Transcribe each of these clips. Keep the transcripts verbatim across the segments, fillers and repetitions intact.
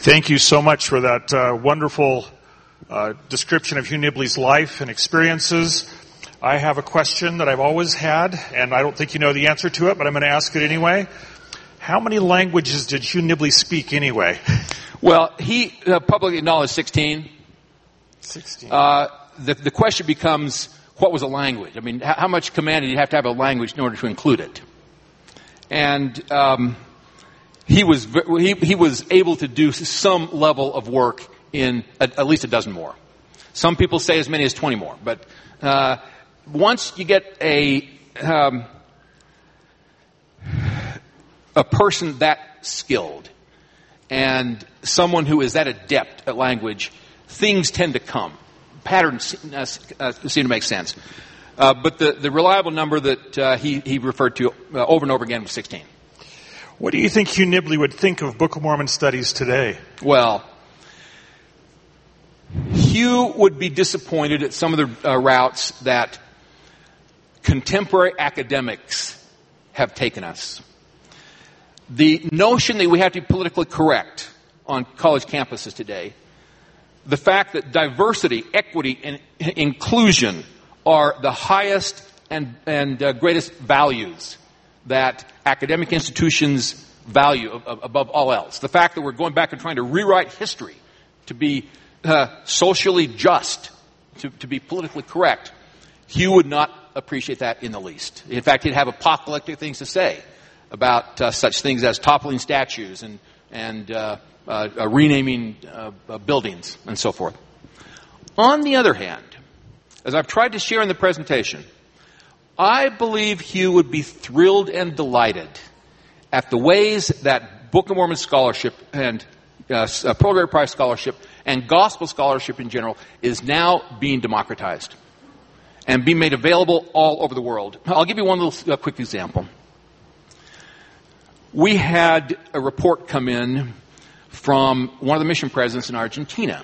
Thank you so much for that uh, wonderful uh, description of Hugh Nibley's life and experiences. I have a question that I've always had, and I don't think you know the answer to it, but I'm going to ask it anyway. How many languages did Hugh Nibley speak anyway? Well, he uh, publicly acknowledged sixteen. sixteen. Uh, the, the question becomes, what was a language? I mean, how, how much command did you have to have a language in order to include it? And um, he was he, he was able to do some level of work in at, at least a dozen more. Some people say as many as twenty more. But uh, once you get a um, a person that skilled and someone who is that adept at language, things tend to come. Patterns uh, uh, seem to make sense. Uh, but the, the reliable number that uh, he, he referred to uh, over and over again was sixteen. What do you think Hugh Nibley would think of Book of Mormon studies today? Well, Hugh would be disappointed at some of the uh, routes that contemporary academics have taken us. The notion that we have to be politically correct on college campuses today, the fact that diversity, equity, and inclusion are the highest and, and uh, greatest values that academic institutions value above all else. The fact that we're going back and trying to rewrite history to be uh, socially just, to, to be politically correct, Hugh would not appreciate that in the least. In fact, he'd have apocalyptic things to say about uh, such things as toppling statues and, and uh, uh, uh, renaming uh, uh, buildings and so forth. On the other hand, as I've tried to share in the presentation, I believe Hugh would be thrilled and delighted at the ways that Book of Mormon scholarship and uh, uh, Purgatory Prize scholarship and gospel scholarship in general is now being democratized and being made available all over the world. I'll give you one little uh, quick example. We had a report come in from one of the mission presidents in Argentina.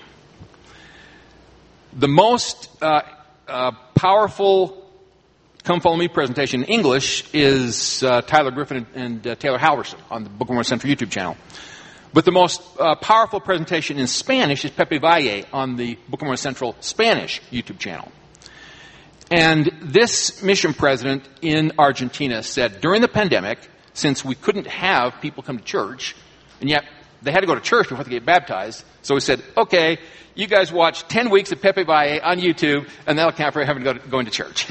The most uh, uh, powerful Come Follow Me presentation in English is uh, Tyler Griffin and, and uh, Taylor Halverson on the Book of Mormon Central YouTube channel. But the most uh, powerful presentation in Spanish is Pepe Valle on the Book of Mormon Central Spanish YouTube channel. And this mission president in Argentina said, during the pandemic, since we couldn't have people come to church, and yet they had to go to church before they get baptized, so we said, okay, you guys watch ten weeks of Pepe Valle on YouTube, and that'll count for having to go to, going to church.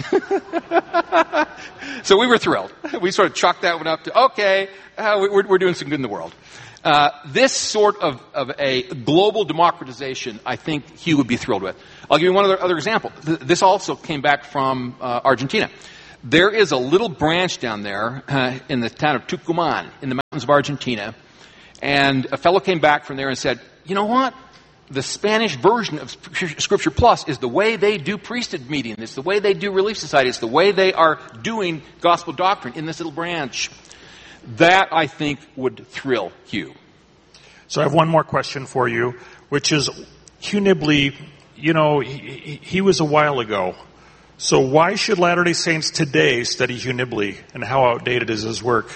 So we were thrilled. We sort of chalked that one up to, okay, uh, we're, we're doing some good in the world. Uh, this sort of, of a global democratization, I think Hugh would be thrilled with. I'll give you one other, other example. Th- this also came back from uh, Argentina. There is a little branch down there uh, in the town of Tucumán in the mountains of Argentina, and a fellow came back from there and said, you know what? The Spanish version of Scripture Plus is the way they do priesthood meeting. It's the way they do Relief Society. It's the way they are doing gospel doctrine in this little branch. That, I think, would thrill Hugh. So I have one more question for you, which is, Hugh Nibley, you know, he, he was a while ago. So why should Latter-day Saints today study Hugh Nibley, and how outdated is his work?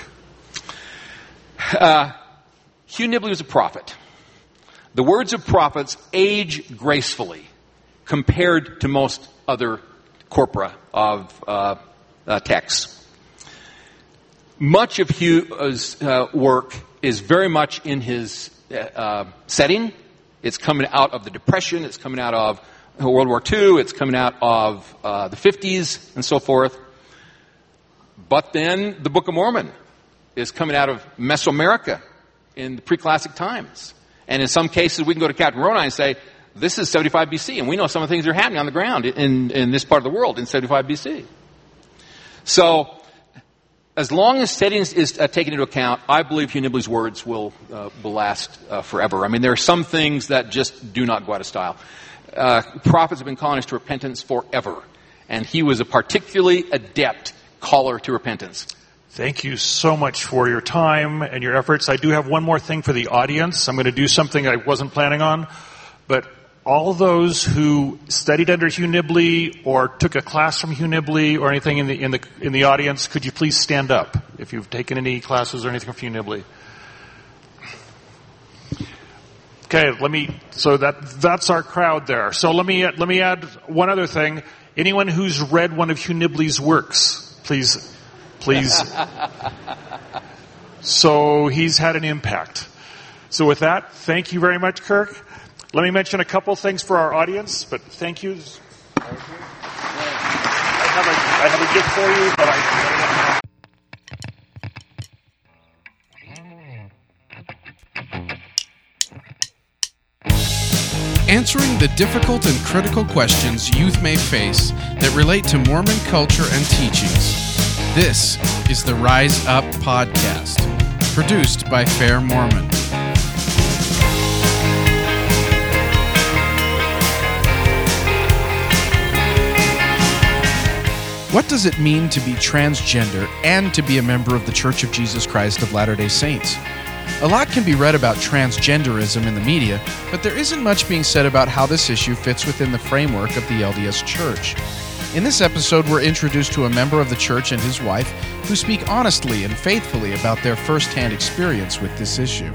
Uh, Hugh Nibley was a prophet. The words of prophets age gracefully compared to most other corpora of uh, uh, texts. Much of Hugh's uh, work is very much in his uh, setting. It's coming out of the Depression. It's coming out of World War Two. It's coming out of uh, the fifties and so forth. But then the Book of Mormon is coming out of Mesoamerica in the pre-classic times. And in some cases, we can go to Captain Moroni and say, this is seventy-five B C, and we know some of the things that are happening on the ground in, in this part of the world in seventy-five B C. So, as long as settings is uh, taken into account, I believe Hugh Nibley's words will uh, will last uh, forever. I mean, there are some things that just do not go out of style. Uh, prophets have been calling us to repentance forever, and he was a particularly adept caller to repentance. Thank you so much for your time and your efforts. I do have one more thing for the audience. I'm going to do something I wasn't planning on, but all those who studied under Hugh Nibley or took a class from Hugh Nibley or anything in the in the in the audience, could you please stand up if you've taken any classes or anything from Hugh Nibley? Okay, let me, so that, that's our crowd there. So let me, let me add one other thing. Anyone who's read one of Hugh Nibley's works, please, please. So he's had an impact. So with that, thank you very much, Kirk. Let me mention a couple things for our audience, but thank you. I have a, I have a gift for you, but I... Answering the difficult and critical questions youth may face that relate to Mormon culture and teachings. This is the Rise Up Podcast, produced by Fair Mormon. What does it mean to be transgender and to be a member of the Church of Jesus Christ of Latter-day Saints? A lot can be read about transgenderism in the media, but there isn't much being said about how this issue fits within the framework of the L D S Church. In this episode, we're introduced to a member of the church and his wife who speak honestly and faithfully about their first-hand experience with this issue.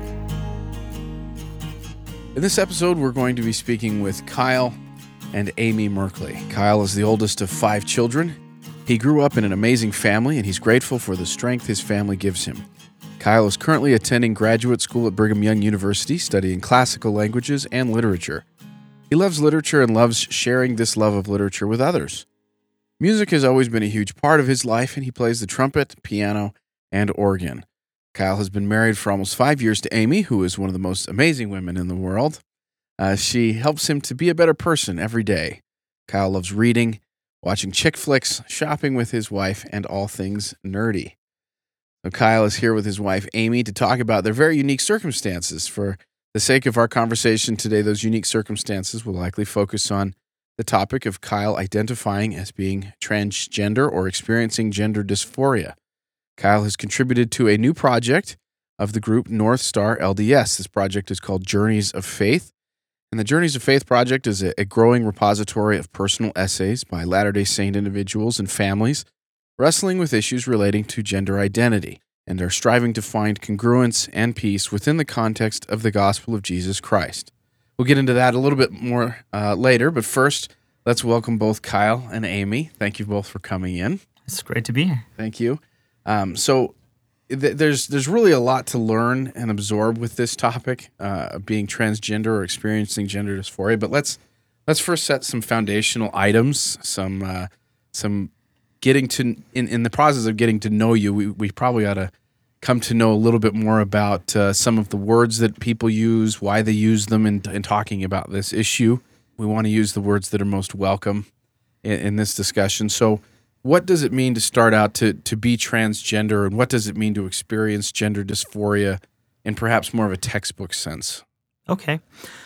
In this episode, we're going to be speaking with Kyle and Amy Merkley. Kyle is the oldest of five children. He grew up in an amazing family, and he's grateful for the strength his family gives him. Kyle is currently attending graduate school at Brigham Young University, studying classical languages and literature. He loves literature and loves sharing this love of literature with others. Music has always been a huge part of his life, and he plays the trumpet, piano, and organ. Kyle has been married for almost five years to Amy, who is one of the most amazing women in the world. Uh, she helps him to be a better person every day. Kyle loves reading, watching chick flicks, shopping with his wife, and all things nerdy. So Kyle is here with his wife, Amy, to talk about their very unique circumstances. For the sake of our conversation today, those unique circumstances will likely focus on the topic of Kyle identifying as being transgender or experiencing gender dysphoria. Kyle has contributed to a new project of the group North Star L D S. This project is called Journeys of Faith. And the Journeys of Faith project is a, a growing repository of personal essays by Latter-day Saint individuals and families wrestling with issues relating to gender identity, and are striving to find congruence and peace within the context of the gospel of Jesus Christ. We'll get into that a little bit more uh, later, but first, let's welcome both Kyle and Amy. Thank you both for coming in. It's great to be here. Thank you. Um, so th- there's there's really a lot to learn and absorb with this topic, uh, being transgender or experiencing gender dysphoria, but let's let's first set some foundational items, some uh, some getting to, in, in the process of getting to know you, we, we probably ought to come to know a little bit more about uh, some of the words that people use, why they use them in, in talking about this issue. We want to use the words that are most welcome in, in this discussion. So what does it mean to start out to, to be transgender, and what does it mean to experience gender dysphoria in perhaps more of a textbook sense? Okay.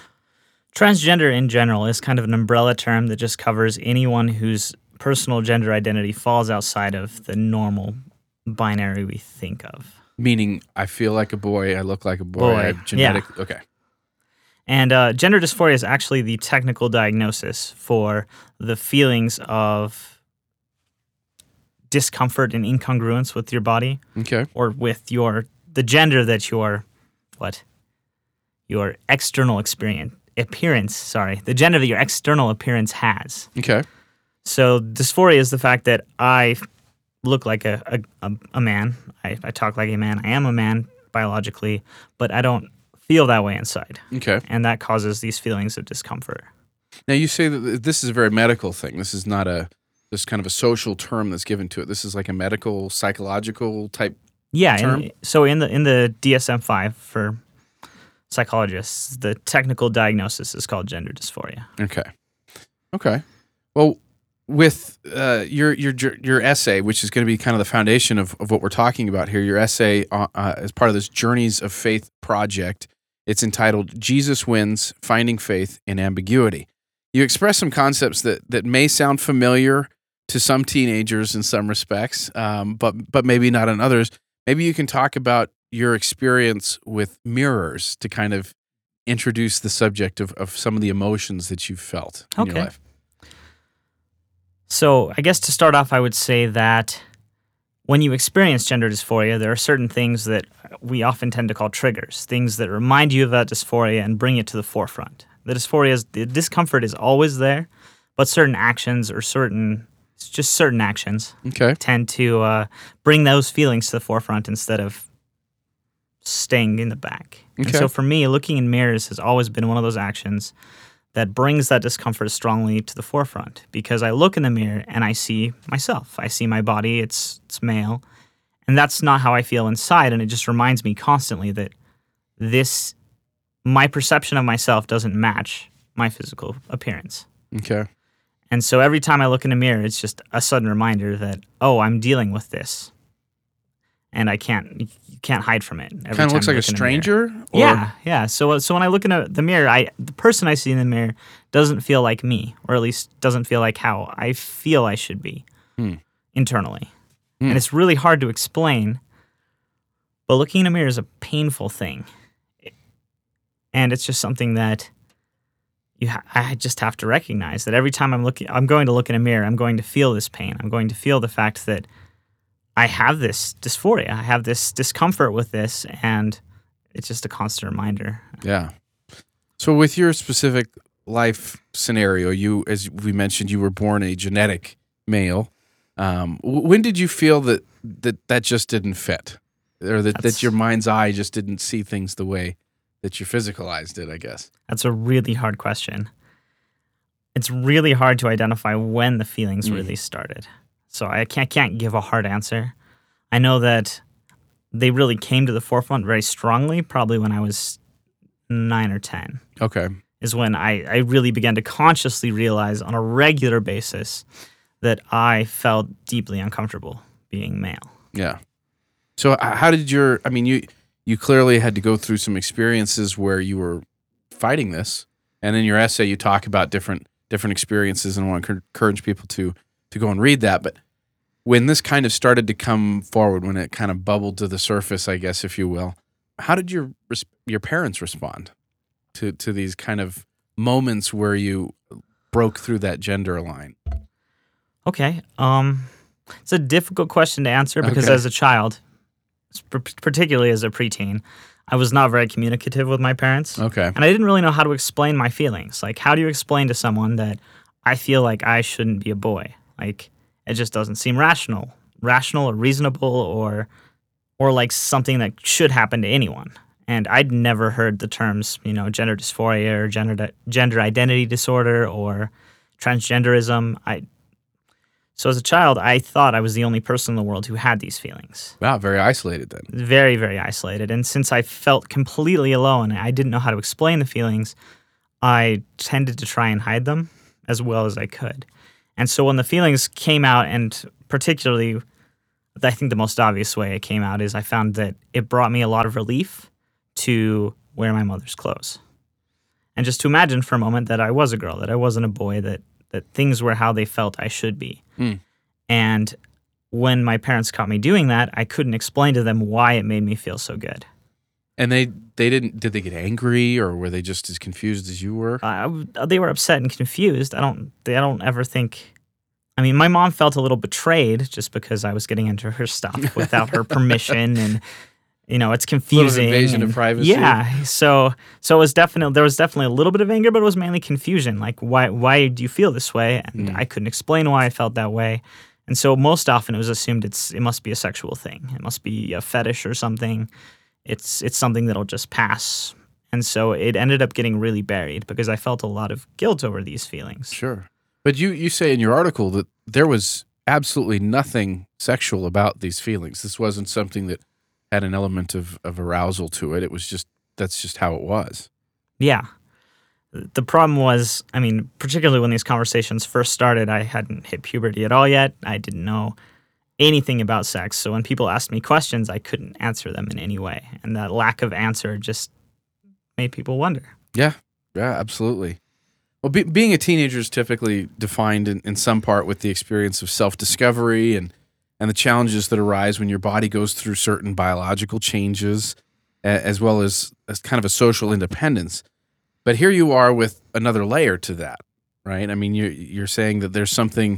Transgender in general is kind of an umbrella term that just covers anyone whose personal gender identity falls outside of the normal binary we think of. Meaning, I feel like a boy, I look like a boy, boy. I have genetic... Yeah. Okay. And uh, gender dysphoria is actually the technical diagnosis for the feelings of discomfort and incongruence with your body. Okay. Or with your the gender that your, what? Your external experience, appearance, sorry. The gender that your external appearance has. Okay. So dysphoria is the fact that I look like a a, a man. I, I talk like a man. I am a man biologically, but I don't feel that way inside. Okay. And that causes these feelings of discomfort. Now, you say that this is a very medical thing. This is not a just kind of a social term that's given to it. This is like a medical, psychological type yeah, term? Yeah. So in the in the D S M five for psychologists, the technical diagnosis is called gender dysphoria. Okay. Okay. Well, with uh, your your your essay, which is going to be kind of the foundation of, of what we're talking about here, your essay uh, uh, as part of this Journeys of Faith project, it's entitled Jesus Wins, Finding Faith in Ambiguity. You express some concepts that, that may sound familiar to some teenagers in some respects, um, but but maybe not in others. Maybe you can talk about your experience with mirrors to kind of introduce the subject of, of some of the emotions that you've felt in okay. your life. So I guess to start off, I would say that when you experience gender dysphoria, there are certain things that we often tend to call triggers, things that remind you of that dysphoria and bring it to the forefront. The dysphoria, is, the discomfort is always there, but certain actions or certain, it's just certain actions Okay. tend to uh, bring those feelings to the forefront instead of staying in the back. And Okay. so for me, looking in mirrors has always been one of those actions that brings that discomfort strongly to the forefront, because I look in the mirror and I see myself. I see my body, it's it's male, and that's not how I feel inside, and it just reminds me constantly that this, my perception of myself doesn't match my physical appearance. Okay. And so every time I look in a mirror, it's just a sudden reminder that, oh, I'm dealing with this. And I can't, you can't hide from it. Kind Kind of looks like a stranger? Or- Yeah, yeah. So, so when I look in a, the mirror, I the person I see in the mirror doesn't feel like me, or at least doesn't feel like how I feel I should be Hmm. internally. Hmm. And it's really hard to explain, but looking in a mirror is a painful thing. And it's just something that you ha- I just have to recognize that every time I'm looking, I'm going to look in a mirror, I'm going to feel this pain. I'm going to feel the fact that I have this dysphoria. I have this discomfort with this, and it's just a constant reminder. Yeah. So with your specific life scenario, you, as we mentioned, you were born a genetic male. Um, w- when did you feel that that, that just didn't fit, or that, that That's- your mind's eye just didn't see things the way that your physical eyes did, I guess? That's a really hard question. It's really hard to identify when the feelings Mm. really started. So I can't, can't give a hard answer. I know that they really came to the forefront very strongly, probably when I was nine or ten, Okay. is when I, I really began to consciously realize on a regular basis that I felt deeply uncomfortable being male. Yeah. So h- how did your, I mean, you you clearly had to go through some experiences where you were fighting this. And in your essay, you talk about different different experiences, and I want to encourage people to to go and read that. But when this kind of started to come forward, when it kind of bubbled to the surface, I guess, if you will, how did your res- your parents respond to to these kind of moments where you broke through that gender line? Okay. Um, it's a difficult question to answer because Okay. as a child, p- particularly as a preteen, I was not very communicative with my parents. Okay. And I didn't really know how to explain my feelings. Like, how do you explain to someone that I feel like I shouldn't be a boy? Like, it just doesn't seem rational, rational or reasonable, or or like something that should happen to anyone. And I'd never heard the terms, you know, gender dysphoria or gender gender identity disorder or transgenderism. I so as a child, I thought I was the only person in the world who had these feelings. Wow, very isolated then. Very, very isolated. And since I felt completely alone, I didn't know how to explain the feelings, I tended to try and hide them as well as I could. And so when the feelings came out, and particularly, I think the most obvious way it came out is I found that it brought me a lot of relief to wear my mother's clothes. And just to imagine for a moment that I was a girl, that I wasn't a boy, that, that things were how they felt I should be. Mm. And when my parents caught me doing that, I couldn't explain to them why it made me feel so good. And they they didn't did they get angry, or were they just as confused as you were? Uh, they were upset and confused. I don't. They I don't ever think. I mean, my mom felt a little betrayed just because I was getting into her stuff without her permission, and you know, it's confusing. invasion of and- privacy. Yeah. So, so it was definitely there was definitely a little bit of anger, but it was mainly confusion. Like, why why do you feel this way? And Mm. I couldn't explain why I felt that way. And so most often it was assumed it's it must be a sexual thing. It must be a fetish or something. It's it's something that'll just pass. And so it ended up getting really buried because I felt a lot of guilt over these feelings. Sure. But you, you say in your article that there was absolutely nothing sexual about these feelings. This wasn't something that had an element of, of arousal to it. It was just, that's just how it was. Yeah. The problem was, I mean, particularly when these conversations first started, I hadn't hit puberty at all yet. I didn't know anything about sex. So when people asked me questions, I couldn't answer them in any way. And that lack of answer just made people wonder. Yeah. Yeah, absolutely. Well, be, being a teenager is typically defined in, in some part with the experience of self-discovery and, and the challenges that arise when your body goes through certain biological changes, a, as well as, as kind of a social independence. But here you are with another layer to that, right? I mean, you're, you're saying that there's something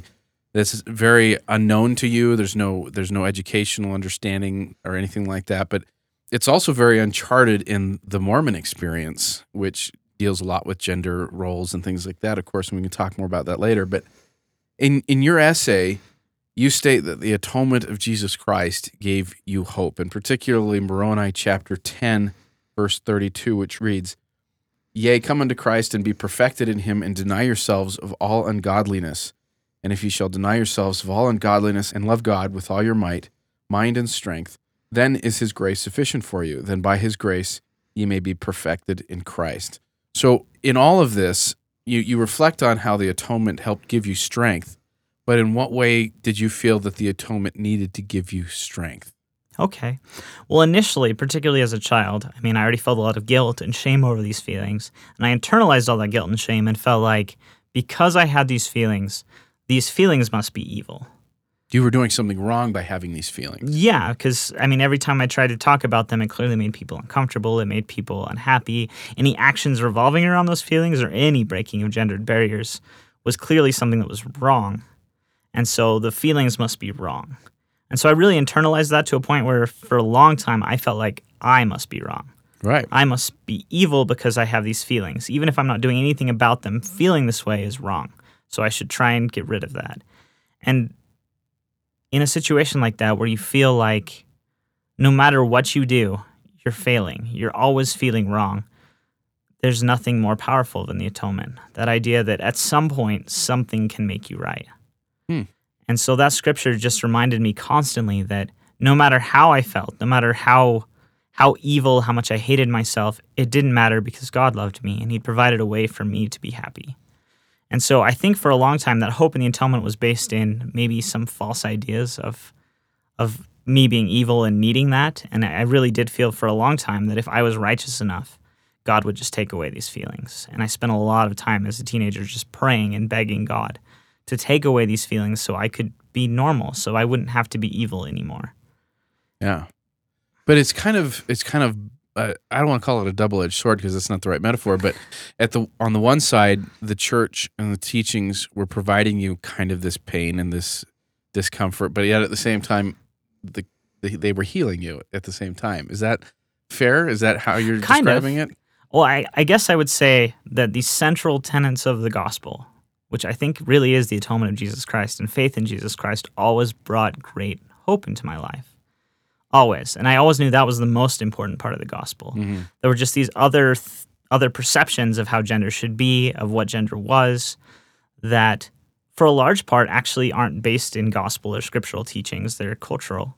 that's very unknown to you. There's no there's no educational understanding or anything like that, but it's also very uncharted in the Mormon experience, which deals a lot with gender roles and things like that, of course, and we can talk more about that later. But in in your essay, you state that the atonement of Jesus Christ gave you hope, and particularly Moroni chapter ten, verse thirty-two, which reads, "Yea, come unto Christ and be perfected in him, and deny yourselves of all ungodliness. And if ye shall deny yourselves of all ungodliness and love God with all your might, mind, and strength, then is his grace sufficient for you. Then by his grace ye may be perfected in Christ." So in all of this, you, you reflect on how the atonement helped give you strength, but in what way did you feel that the atonement needed to give you strength? Okay. Well, initially, particularly as a child, I mean, I already felt a lot of guilt and shame over these feelings, and I internalized all that guilt and shame and felt like because I had these feelings, these feelings must be evil. You were doing something wrong by having these feelings. Yeah, because, I mean, every time I tried to talk about them, it clearly made people uncomfortable. It made people unhappy. Any actions revolving around those feelings or any breaking of gendered barriers was clearly something that was wrong. And so the feelings must be wrong. And so I really internalized that to a point where for a long time I felt like I must be wrong. Right. I must be evil because I have these feelings. Even if I'm not doing anything about them, feeling this way is wrong. So I should try and get rid of that. And in a situation like that where you feel like no matter what you do, you're failing, you're always feeling wrong, there's nothing more powerful than the atonement. That idea that at some point something can make you right. Hmm. And so that scripture just reminded me constantly that no matter how I felt, no matter how how evil, how much I hated myself, it didn't matter because God loved me and he provided a way for me to be happy. And so I think for a long time that hope in the atonement was based in maybe some false ideas of of me being evil and needing that. And I really did feel for a long time that if I was righteous enough, God would just take away these feelings. And I spent a lot of time as a teenager just praying and begging God to take away these feelings so I could be normal, so I wouldn't have to be evil anymore. Yeah. But it's kind of, it's kind of, uh, I don't want to call it a double-edged sword because that's not the right metaphor, but at the on the one side, the church and the teachings were providing you kind of this pain and this discomfort, but yet at the same time, the, the they were healing you at the same time. Is that fair? Is that how you're kind describing of. it? Well, I, I guess I would say that the central tenets of the gospel, which I think really is the atonement of Jesus Christ and faith in Jesus Christ, always brought great hope into my life. Always. And I always knew that was the most important part of the gospel. Mm-hmm. There were just these other th- other perceptions of how gender should be, of what gender was, that for a large part actually aren't based in gospel or scriptural teachings. They're cultural.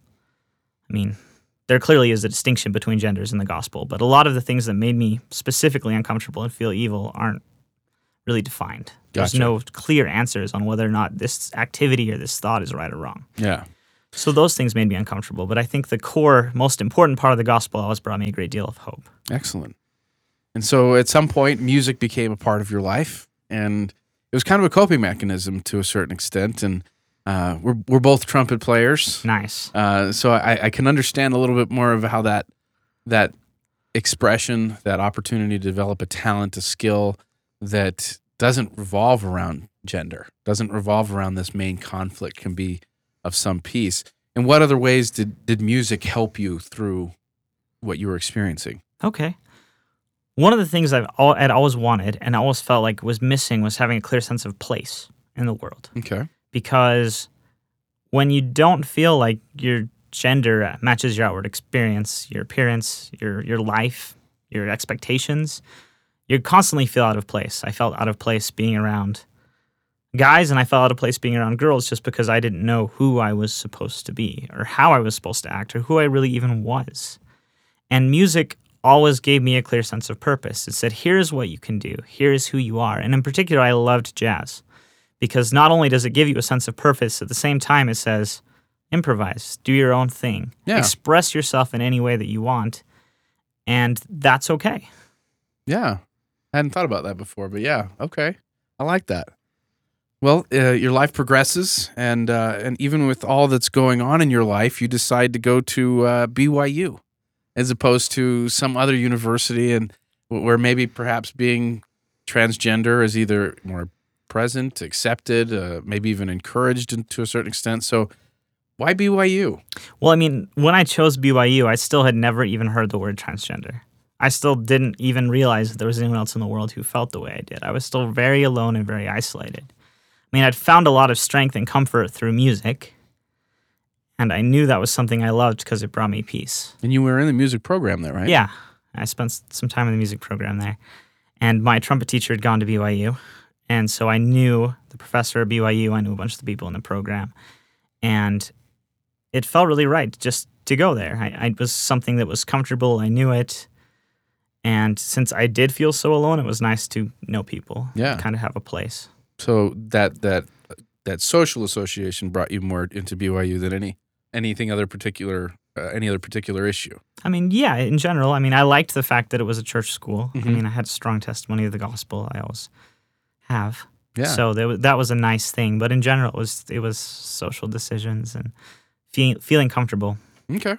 I mean, there clearly is a distinction between genders in the gospel, but a lot of the things that made me specifically uncomfortable and feel evil aren't really defined. There's Gotcha. no clear answers on whether or not this activity or this thought is right or wrong. Yeah. So those things made me uncomfortable, but I think the core, most important part of the gospel always brought me a great deal of hope. Excellent. And so at some point, music became a part of your life, and it was kind of a coping mechanism to a certain extent, and uh, we're we're both trumpet players. Nice. Uh, so I, I can understand a little bit more of how that that expression, that opportunity to develop a talent, a skill that doesn't revolve around gender, doesn't revolve around this main conflict, can be of some peace. In what other ways did, did music help you through what you were experiencing? Okay. One of the things I've al- I'd always wanted and I always felt like was missing was having a clear sense of place in the world. Okay. Because when you don't feel like your gender matches your outward experience, your appearance, your your life, your expectations, you constantly feel out of place. I felt out of place being around guys, and I felt out of place being around girls just because I didn't know who I was supposed to be or how I was supposed to act or who I really even was. And music always gave me a clear sense of purpose. It said, here's what you can do. Here's who you are. And in particular, I loved jazz because not only does it give you a sense of purpose, at the same time it says, improvise, do your own thing, Yeah. express yourself in any way that you want, and that's okay. Yeah. I hadn't thought about that before, but yeah, okay. I like that. Well, uh, your life progresses, and uh, and even with all that's going on in your life, you decide to go to uh, B Y U as opposed to some other university, and where maybe perhaps being transgender is either more present, accepted, uh, maybe even encouraged in- to a certain extent. So why B Y U? Well, I mean, when I chose B Y U, I still had never even heard the word transgender. I still didn't even realize that there was anyone else in the world who felt the way I did. I was still very alone and very isolated. I mean, I'd found a lot of strength and comfort through music, and I knew that was something I loved because it brought me peace. And you were in the music program there, right? Yeah. I spent some time in the music program there. And my trumpet teacher had gone to B Y U, and so I knew the professor at B Y U, I knew a bunch of the people in the program, and it felt really right just to go there. I, I it was something that was comfortable, I knew it, and since I did feel so alone, it was nice to know people, Yeah. kind of have a place. So that that that social association brought you more into B Y U than any anything other particular uh, any other particular issue. I mean, yeah, in general, I mean, I liked the fact that it was a church school. Mhm. I mean, I had a strong testimony of the gospel. I always have. Yeah. So there, wa- that was a nice thing. But in general, it was it was social decisions and fe- feeling comfortable. Okay.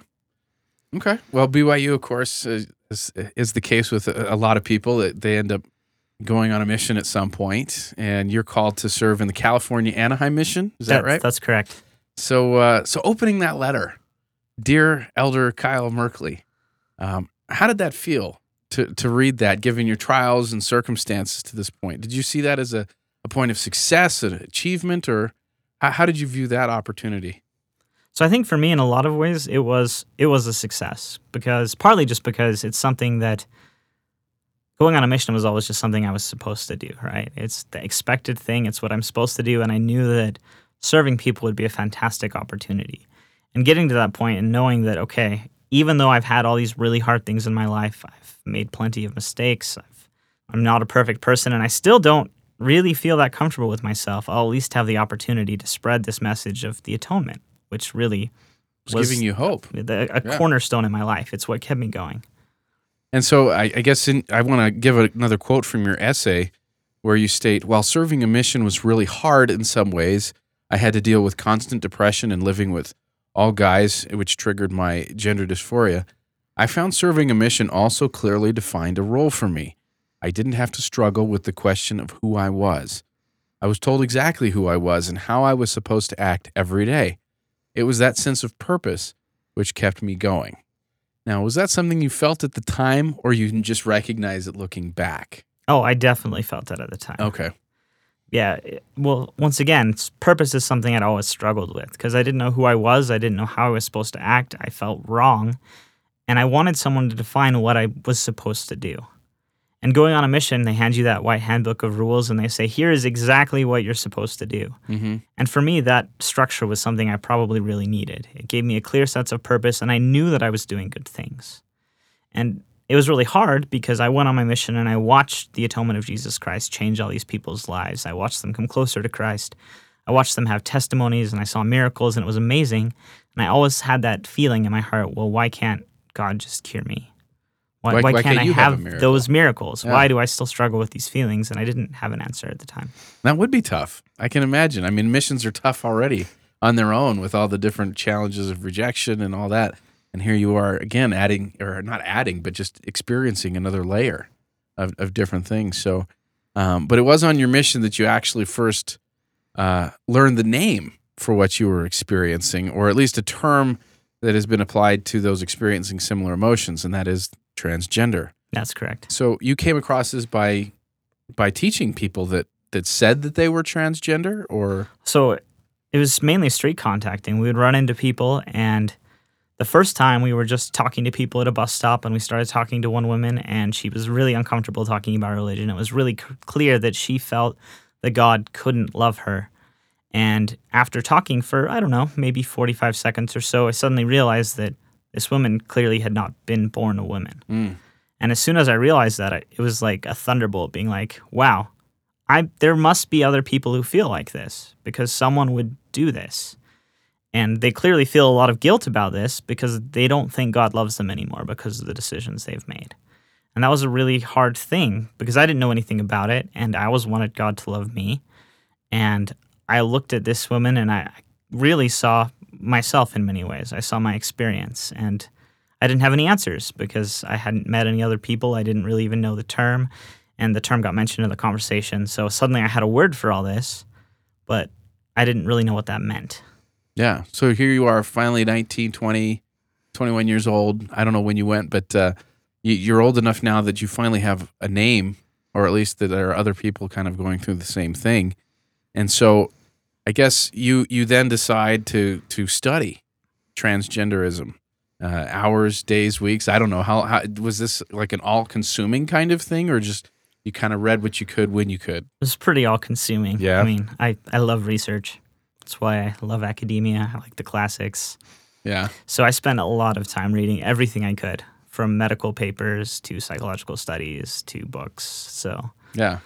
Okay. Well, B Y U, of course, is, is, is the case with a, a lot of people that they end up going on a mission at some point, and you're called to serve in the California Anaheim mission. Is that That's- right? That's correct. So, uh, so opening that letter, dear Elder Kyle Merkley, um, how did that feel to to read that, given your trials and circumstances to this point? Did you see that as a, a point of success, an achievement, or how, how did you view that opportunity? So I think for me, in a lot of ways, it was it was a success because partly just because it's something that going on a mission was always just something I was supposed to do. Right? It's the expected thing. It's what I'm supposed to do, and I knew that serving people would be a fantastic opportunity. And getting to that point and knowing that, okay, even though I've had all these really hard things in my life, I've made plenty of mistakes, I've, I'm not a perfect person, and I still don't really feel that comfortable with myself, I'll at least have the opportunity to spread this message of the atonement, which really It's was giving you hope. the, a Yeah. cornerstone in my life. It's what kept me going. And so I, I guess in, I want to give a, another quote from your essay where you state, while serving a mission was really hard in some ways, I had to deal with constant depression and living with all guys, which triggered my gender dysphoria. I found serving a mission also clearly defined a role for me. I didn't have to struggle with the question of who I was. I was told exactly who I was and how I was supposed to act every day. It was that sense of purpose which kept me going. Now, was that something you felt at the time, or you can just recognize it looking back? Oh, I definitely felt that at the time. Okay. Yeah. it- Well, once again, s- purpose is something I'd always struggled with because I didn't know who I was. I didn't know how I was supposed to act. I felt wrong. And I wanted someone to define what I was supposed to do. And going on a mission, they hand you that white handbook of rules and they say, here is exactly what you're supposed to do. Mm-hmm. And for me, that structure was something I probably really needed. It gave me a clear sense of purpose, and I knew that I was doing good things. And it was really hard because I went on my mission and I watched the atonement of Jesus Christ change all these people's lives. I watched them come closer to Christ. I watched them have testimonies, and I saw miracles, and it was amazing. And I always had that feeling in my heart, well, why can't God just cure me? Why, Why- why, why can't, can't I you have a have, miracle? those miracles? Yeah. Why do I still struggle with these feelings? And I didn't have an answer at the time. That would be tough. I can imagine. I mean, missions are tough already on their own with all the different challenges of rejection and all that. And here you are again adding, or not adding, but just experiencing another layer of, of different things. So, um, but it was on your mission that you actually first uh, learned the name for what you were experiencing, or at least a term that has been applied to those experiencing similar emotions, and that is transgender. That's correct. So you came across this by by teaching people that that said that they were transgender, or So it was mainly street contacting. We would run into people, and the first time we were just talking to people at a bus stop, and we started talking to one woman, and she was really uncomfortable talking about religion. It was really c- clear that she felt that God couldn't love her. And after talking for, I don't know, maybe forty-five seconds or so, I suddenly realized that this woman clearly had not been born a woman. Mm. And as soon as I realized that, I, it was like a thunderbolt being like, wow, I there must be other people who feel like this because someone would do this. And they clearly feel a lot of guilt about this because they don't think God loves them anymore because of the decisions they've made. And that was a really hard thing because I didn't know anything about it, and I always wanted God to love me. And I looked at this woman and I really saw myself in many ways. I saw my experience, and I didn't have any answers because I hadn't met any other people. I didn't really even know the term. and the term got mentioned in the conversation. So suddenly I had a word for all this, but I didn't really know what that meant. Yeah. So here you are, finally nineteen, twenty, twenty-one years old. I don't know when you went, but uh, you, you're old enough now that you finally have a name, or at least that there are other people kind of going through the same thing. And so I guess you you then decide to to study transgenderism. Uh, hours, days, weeks. I don't know. How, how was this like an all-consuming kind of thing, or just you kind of read what you could when you could? It was pretty all-consuming. Yeah. I mean, I, I love research. That's why I love academia. I like the classics. Yeah. So I spent a lot of time reading everything I could, from medical papers to psychological studies to books. So Yeah.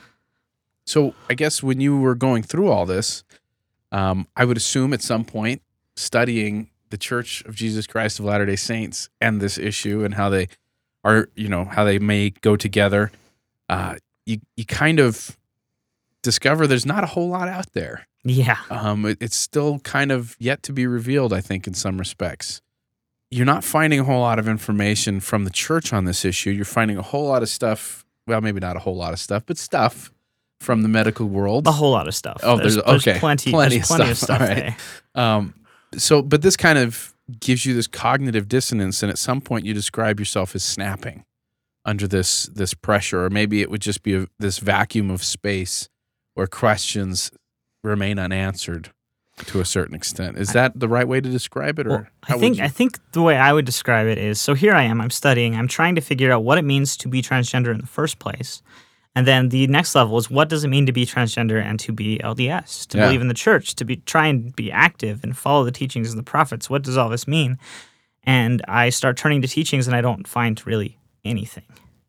So I guess when you were going through all this, um, I would assume at some point studying the Church of Jesus Christ of Latter-day Saints and this issue and how they are, you know, how they may go together, uh, you you kind of discover there's not a whole lot out there. yeah, Um, it, it's still kind of yet to be revealed, I think, in some respects. You're not finding a whole lot of information from the church on this issue. You're finding a whole lot of stuff, well, maybe not a whole lot of stuff, but stuff from the medical world. a whole lot of stuff. Oh, there's- okay. plenty, Plenty there's of plenty of stuff. stuff All right. there. Um, so, but this kind of gives you this cognitive dissonance, and at some point you describe yourself as snapping under this this pressure, or maybe it would just be a, this vacuum of space where questions remain unanswered to a certain extent. Is that the right way to describe it, or Well, how I would think you- I think the way I would describe it is, so here I am, I'm studying, I'm trying to figure out what it means to be transgender in the first place. And then the next level is, what does it mean to be transgender and to be L D S, to Yeah. believe in the church, to be try and be active and follow the teachings of the prophets? What does all this mean? And I start turning to teachings and I don't find really anything.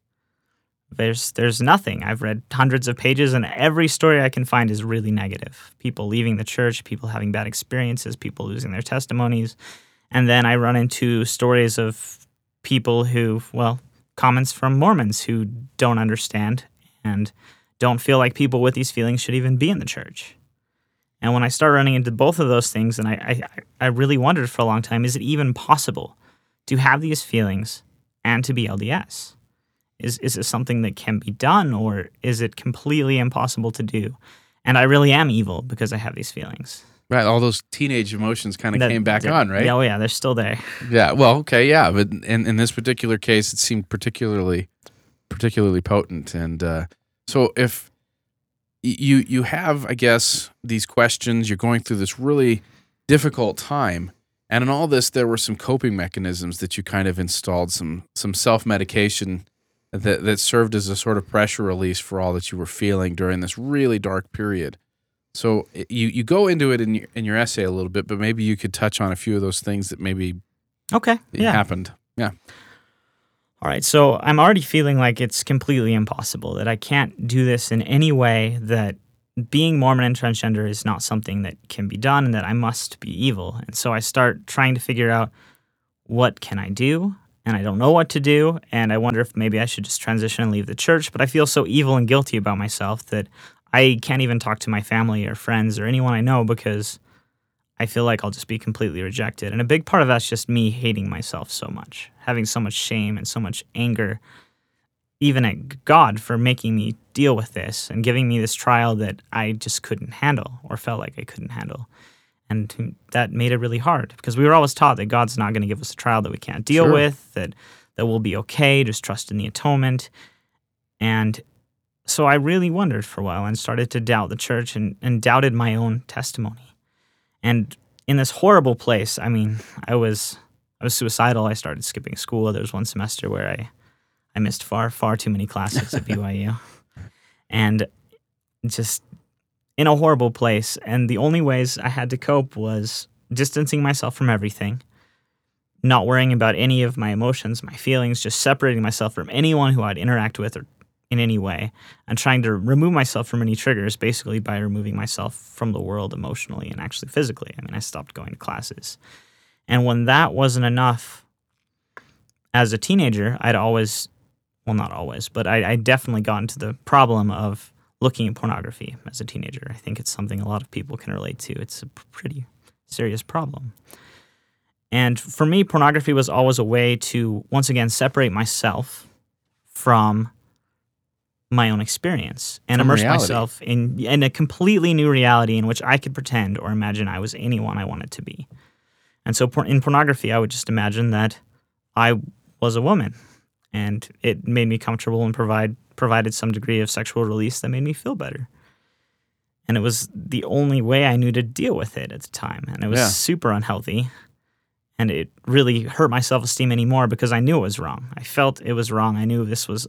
There's there's nothing. I've read hundreds of pages and every story I can find is really negative. People leaving the church, people having bad experiences, people losing their testimonies. And then I run into stories of people who, well, comments from Mormons who don't understand and don't feel like people with these feelings should even be in the church. And when I start running into both of those things, and I, I, I really wondered for a long time, is it even possible to have these feelings and to be L D S? Is is it something that can be done, or is it completely impossible to do? And I really am evil because I have these feelings. right? All those teenage emotions kind of That- came back that- on, right? Yeah, oh yeah, they're still there. Yeah. Well, okay, yeah, but in, in this particular case, it seemed particularly, particularly potent. And uh, so, if y- you you have, I guess, these questions, you're going through this really difficult time, and in all this, there were some coping mechanisms that you kind of installed, some some self medication that that served as a sort of pressure release for all that you were feeling during this really dark period. So you you go into it in your, in your essay a little bit, but maybe you could touch on a few of those things that maybe Okay, yeah. happened. Yeah. All right, so I'm already feeling like it's completely impossible, that I can't do this in any way, that being Mormon and transgender is not something that can be done, and that I must be evil. And so I start trying to figure out, what can I do? And I don't know what to do, and I wonder if maybe I should just transition and leave the church, but I feel so evil and guilty about myself that I can't even talk to my family or friends or anyone I know because I feel like I'll just be completely rejected. And a big part of that's just me hating myself so much, having so much shame and so much anger, even at God for making me deal with this and giving me this trial that I just couldn't handle or felt like I couldn't handle. And that made it really hard because we were always taught that God's not going to give us a trial that we can't deal Sure. with, that that we'll be okay, just trust in the atonement. And so I really wondered for a while and started to doubt the church and, and doubted my own testimony. And in this horrible place, I mean, I was I was suicidal. I started skipping school. There was one semester where I, I missed far, far too many classes at B Y U. And just in a horrible place. And the only ways I had to cope was distancing myself from everything, not worrying about any of my emotions, my feelings, just separating myself from anyone who I'd interact with or in any way, and trying to remove myself from any triggers, basically by removing myself from the world emotionally and actually physically. I mean, I stopped going to classes. And when that wasn't enough, as a teenager, I'd always, well, not always, but I, I definitely got into the problem of looking at pornography as a teenager. I think it's something a lot of people can relate to. It's a pretty serious problem. And for me, pornography was always a way to, once again, separate myself from my own experience and From immerse reality. myself in in a completely new reality in which I could pretend or imagine I was anyone I wanted to be. And so por- in pornography, I would just imagine that I was a woman, and it made me comfortable and provide provided some degree of sexual release that made me feel better. And it was the only way I knew to deal with it at the time, and it was Yeah. super unhealthy. And it really hurt my self-esteem anymore because I knew it was wrong. I felt it was wrong. I knew this was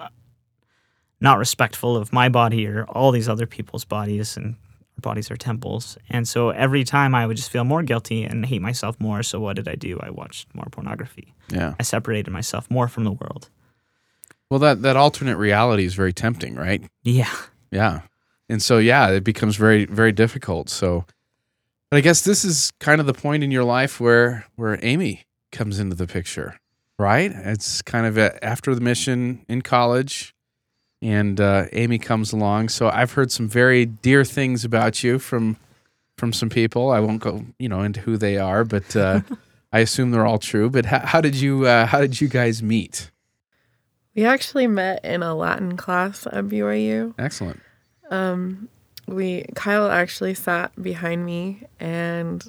not respectful of my body or all these other people's bodies, and our bodies are temples. And so every time I would just feel more guilty and hate myself more. So what did I do? I watched more pornography. Yeah. I separated myself more from the world. Well, that, that alternate reality is very tempting, right? Yeah. Yeah. And so, yeah, it becomes very, very difficult. So, but I guess this is kind of the point in your life where, where Amy comes into the picture, right? It's kind of a, after the mission in college, and uh, Amy comes along. So I've heard some very dear things about you from from some people. I won't go, you know, into who they are, but uh, I assume they're all true. But how, how did you uh, how did you guys meet? We actually met in a Latin class at B Y U. Excellent. Um, we Kyle actually sat behind me, and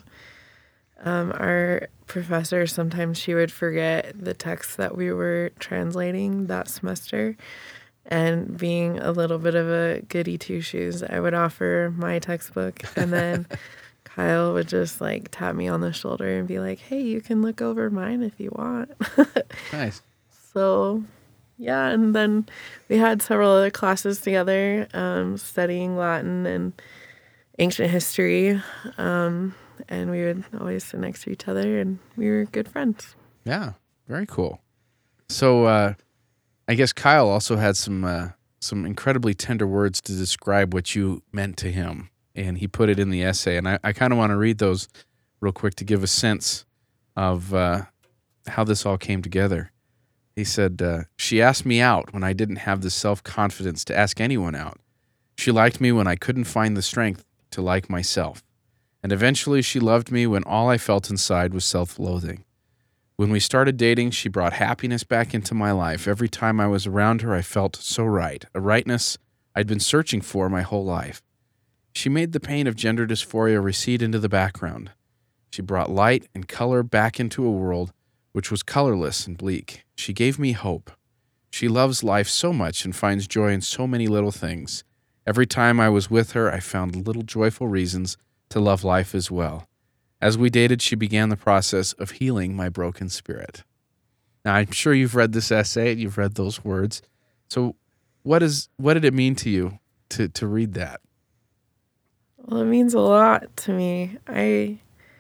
um, our professor, sometimes she would forget the text that we were translating that semester. And being a little bit of a goody two-shoes, I would offer my textbook, and then Kyle would just like tap me on the shoulder and be like, "Hey, you can look over mine if you want." Nice. So, yeah, and then we had several other classes together, um, studying Latin and ancient history, um, and we would always sit next to each other, and we were good friends. Yeah, very cool. So uh, I guess Kyle also had some uh, some incredibly tender words to describe what you meant to him, and he put it in the essay. And I, I kind of want to read those real quick to give a sense of uh, how this all came together. He said, uh, "She asked me out when I didn't have the self-confidence to ask anyone out. She liked me when I couldn't find the strength to like myself. And eventually she loved me when all I felt inside was self-loathing. When we started dating, she brought happiness back into my life. Every time I was around her, I felt so right, a rightness I'd been searching for my whole life. She made the pain of gender dysphoria recede into the background. She brought light and color back into a world which was colorless and bleak. She gave me hope. She loves life so much and finds joy in so many little things. Every time I was with her, I found little joyful reasons to love life as well. As we dated, she began the process of healing my broken spirit." Now, I'm sure you've read this essay, you've read those words. So what is what did it mean to you to, to read that? Well, it means a lot to me. I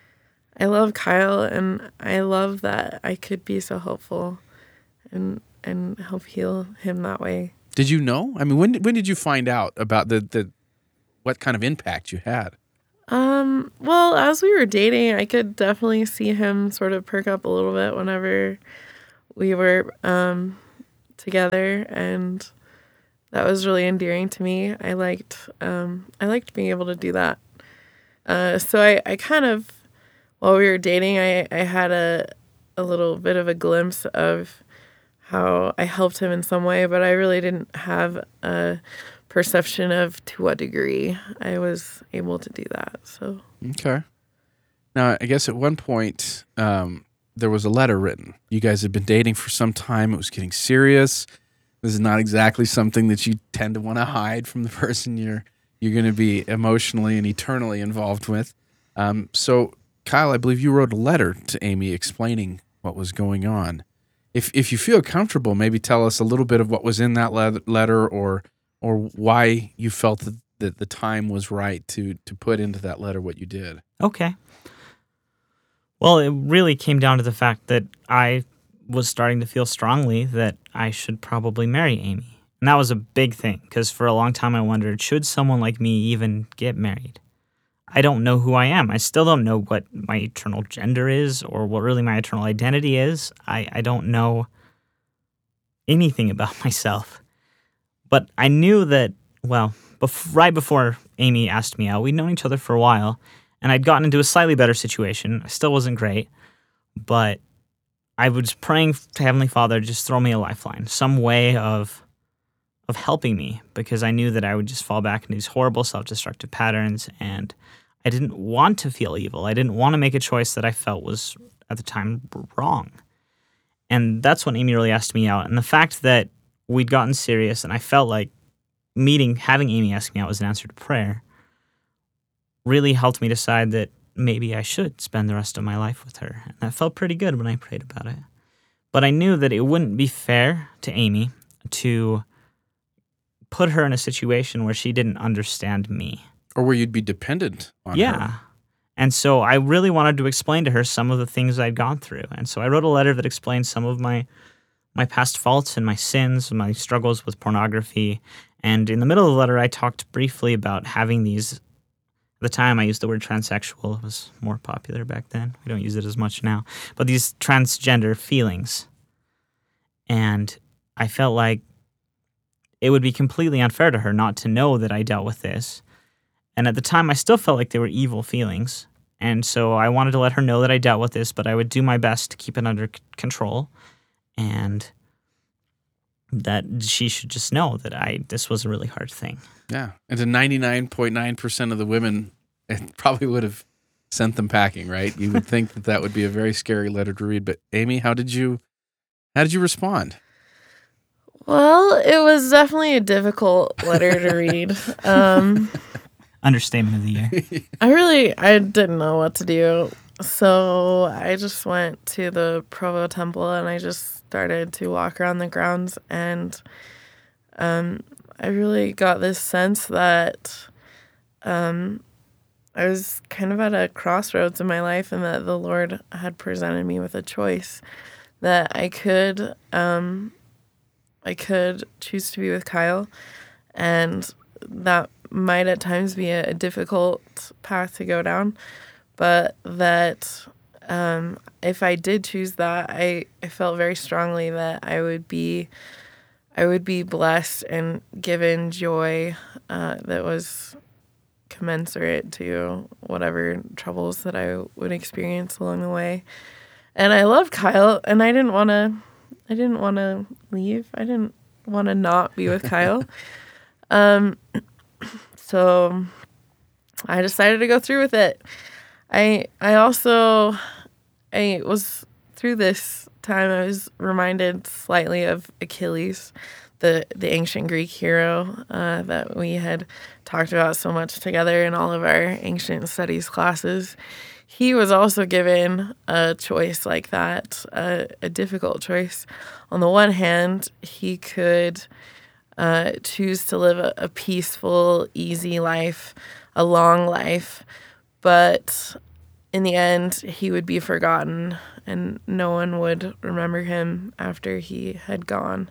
I love Kyle, and I love that I could be so helpful and and help heal him that way. Did you know? I mean, when when did you find out about the, the what kind of impact you had? Um, well, as we were dating, I could definitely see him sort of perk up a little bit whenever we were um, together, and that was really endearing to me. I liked um, I liked being able to do that. Uh, so I, I kind of, while we were dating, I, I had a a little bit of a glimpse of how I helped him in some way, but I really didn't have a perception of to what degree I was able to do that. So Okay. Now, I guess at one point um, there was a letter written. You guys had been dating for some time. It was getting serious. This is not exactly something that you tend to want to hide from the person you're you're going to be emotionally and eternally involved with. Um, so, Kyle, I believe you wrote a letter to Amy explaining what was going on. If if you feel comfortable, maybe tell us a little bit of what was in that le- letter, or or why you felt that, that the time was right to to put into that letter what you did. Okay. Well, it really came down to the fact that I was starting to feel strongly that I should probably marry Amy. And that was a big thing, because for a long time I wondered, should someone like me even get married? I don't know who I am. I still don't know what my eternal gender is or what really my eternal identity is. I, I don't know anything about myself. But I knew that, well, bef- right before Amy asked me out, we'd known each other for a while, and I'd gotten into a slightly better situation. I still wasn't great, but I was praying to Heavenly Father, just throw me a lifeline, some way of of helping me, because I knew that I would just fall back into these horrible self-destructive patterns, and I didn't want to feel evil. I didn't want to make a choice that I felt was, at the time, wrong. And that's when Amy really asked me out. And the fact that we'd gotten serious and I felt like meeting, having Amy ask me out was an answer to prayer, really helped me decide that maybe I should spend the rest of my life with her. And that felt pretty good when I prayed about it. But I knew that it wouldn't be fair to Amy to put her in a situation where she didn't understand me. Or where you'd be dependent on yeah. her. And so I really wanted to explain to her some of the things I'd gone through. And so I wrote a letter that explained some of my my past faults and my sins and my struggles with pornography. And in the middle of the letter, I talked briefly about having these. At the time, I used the word transsexual. It was more popular back then. We don't use it as much now. But these transgender feelings. And I felt like it would be completely unfair to her not to know that I dealt with this. And at the time, I still felt like they were evil feelings. And so I wanted to let her know that I dealt with this, but I would do my best to keep it under c- control. And that she should just know that I this was a really hard thing. Yeah. And to ninety-nine point nine percent of the women, it probably would have sent them packing, right? You would think that that would be a very scary letter to read. But Amy, how did you, how did you respond? Well, it was definitely a difficult letter to read. Um, Understatement of the year. I really, I didn't know what to do. So I just went to the Provo Temple and I just started to walk around the grounds. And um, I really got this sense that um, I was kind of at a crossroads in my life, and that the Lord had presented me with a choice that I could, um, I could choose to be with Kyle, and that might at times be a, a difficult path to go down, but that um, if I did choose that, I, I felt very strongly that I would be, I would be blessed and given joy uh, that was commensurate to whatever troubles that I would experience along the way. And I love Kyle, and I didn't want to, I didn't want to leave. I didn't want to not be with Kyle. Um, so I decided to go through with it. I, I also, I was through this time, I was reminded slightly of Achilles, the, the ancient Greek hero uh, that we had talked about so much together in all of our ancient studies classes. He was also given a choice like that, a, a difficult choice. On the one hand, he could uh, choose to live a, a peaceful, easy life, a long life, but in the end, he would be forgotten and no one would remember him after he had gone.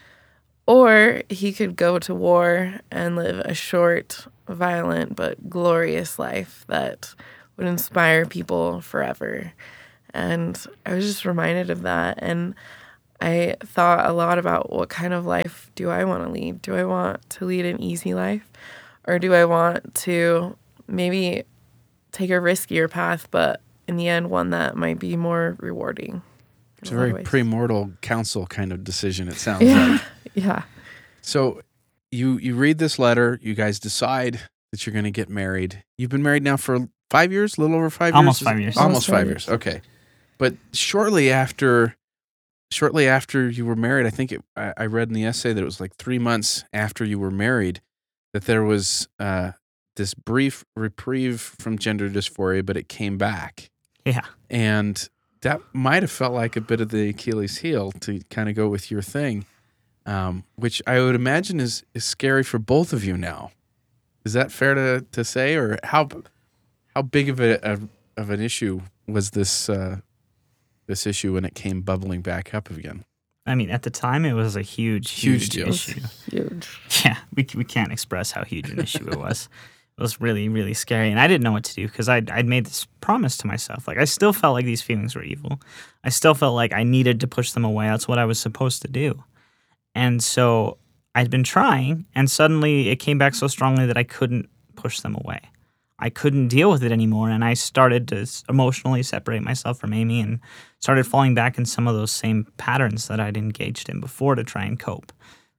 Or he could go to war and live a short, violent, but glorious life that would inspire people forever. And I was just reminded of that. And I thought a lot about, what kind of life do I want to lead? Do I want to lead an easy life? Or do I want to maybe take a riskier path, but in the end, one that might be more rewarding? It's a very ways. premortal council kind of decision, it sounds Yeah. like. Yeah. So you you read this letter, you guys decide that you're going to get married. You've been married now for five years, a little over five Almost years? five years. Almost Almost five five years. Okay. But shortly after shortly after you were married, I think it, I, I read in the essay that it was like three months after you were married that there was uh, this brief reprieve from gender dysphoria, but it came back. Yeah. And that might have felt like a bit of the Achilles heel, to kind of go with your thing, um, which I would imagine is, is scary for both of you now. Is that fair to, to say? Or how how big of a, a of an issue was this uh, this issue when it came bubbling back up again? I mean, at the time, it was a huge, Huge huge, deal. issue. Huge. Yeah, we we can't express how huge an issue it was. It was really, really scary, and I didn't know what to do because I'd, I'd made this promise to myself. Like, I still felt like these feelings were evil. I still felt like I needed to push them away. That's what I was supposed to do. And so I'd been trying, and suddenly it came back so strongly that I couldn't push them away. I couldn't deal with it anymore, and I started to emotionally separate myself from Amy and started falling back in some of those same patterns that I'd engaged in before to try and cope.